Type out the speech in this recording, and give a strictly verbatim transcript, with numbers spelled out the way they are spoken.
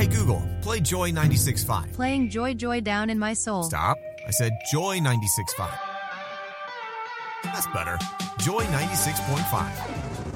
Hey Google, play Joy ninety-six point five. Playing Joy Joy down in my soul. Stop. I said Joy ninety-six point five. That's better. Joy ninety-six point five.